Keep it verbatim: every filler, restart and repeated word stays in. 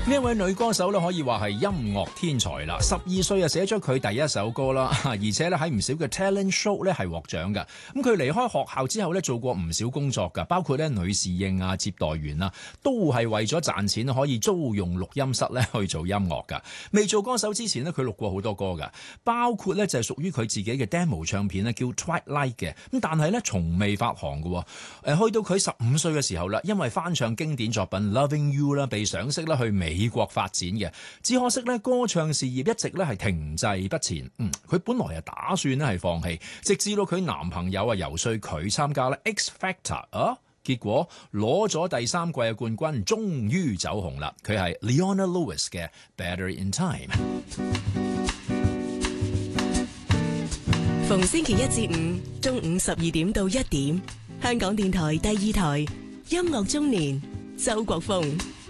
呢一位女歌手咧，可以話係音樂天才啦。十二歲啊，寫咗佢第一首歌啦，而且咧喺唔少嘅 talent show 咧係獲獎嘅。咁佢離開學校之後咧，做過唔少工作㗎，包括咧女侍應啊、接待員啊，都係為咗賺錢可以租用錄音室咧去做音樂㗎。未做歌手之前咧，佢錄過好多歌㗎，包括咧就係屬於佢自己嘅 demo 唱片咧，叫 Twilight 嘅。咁但係咧從未發行㗎。誒，去到佢十五歲嘅時候啦，因為翻唱經典作品 Loving You 啦，被賞識啦去美美國發展嘅，只可惜咧歌唱事業一直咧係停滯不前。嗯，佢本來係打算咧係放棄，直至到佢男朋友啊游說佢參加咧 X Factor 啊，結果攞咗第三季嘅冠軍，終於走紅啦。佢係 Leona Lewis 嘅 Better in Time。 逢星期一至五中午十二點到一點，香港電台第二台音樂中年，周國峰。